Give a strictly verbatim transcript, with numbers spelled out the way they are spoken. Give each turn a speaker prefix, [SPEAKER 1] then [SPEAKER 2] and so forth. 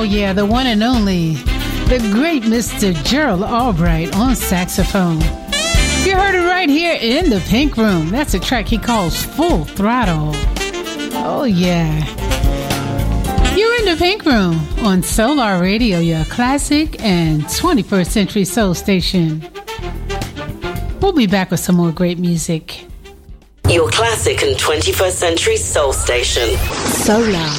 [SPEAKER 1] Oh, yeah, the one and only, the great Mister Gerald Albright on saxophone. You heard it right here in the Pink Room. That's a track he calls Full Throttle. Oh, yeah. You're in the Pink Room on Solar Radio, your classic and twenty-first century soul station. We'll be back with some more great music.
[SPEAKER 2] Your classic and twenty-first century soul station.
[SPEAKER 3] Solar.